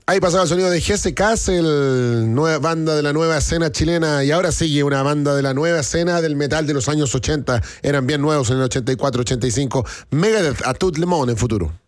Ahí pasaba el sonido de Jesse Castle, nueva banda de la nueva escena chilena, y ahora sigue una banda de la nueva escena del metal de los años 80. Eran bien nuevos en el 84, 85. Megadeth, A Tout Le Monde en futuro.